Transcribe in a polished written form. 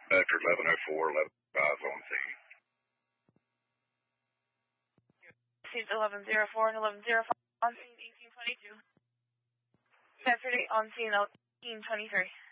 After 11:04, 11:05 on scene. Received 1104 and 1105 on scene 1822. Saturday on scene 1823.